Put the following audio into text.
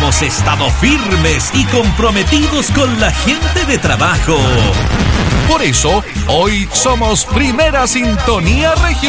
hemos estado firmes y comprometidos con la gente de trabajo. Por eso, hoy somos Primera Sintonía Regional.